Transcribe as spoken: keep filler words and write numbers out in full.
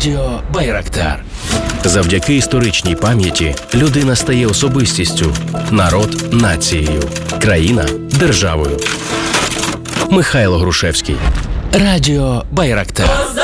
Радіо Байрактар. Завдяки історичній пам'яті людина стає особистістю, народ – нацією, країна – державою. Михайло Грушевський. Радіо Байрактар.